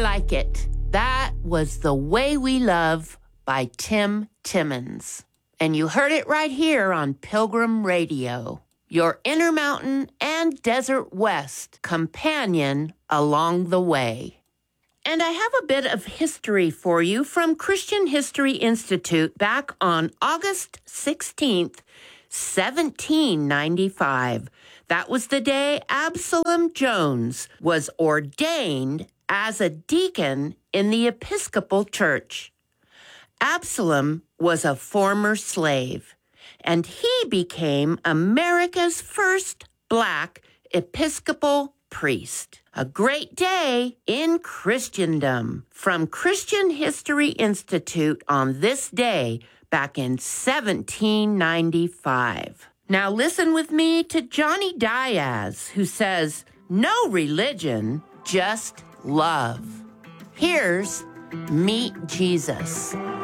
like it. That was The Way We Love by Tim Timmons. And you heard it right here on Pilgrim Radio, your Intermountain and Desert West companion along the way. And I have a bit of history for you from Christian History Institute back on August 16th, 1795. That was the day Absalom Jones was ordained as a deacon in the Episcopal Church. Absalom was a former slave, and he became America's first Black Episcopal priest. A great day in Christendom from Christian History Institute on this day back in 1795. Now listen with me to Johnny Diaz, who says, "No religion, just love." Here's Meet Jesus.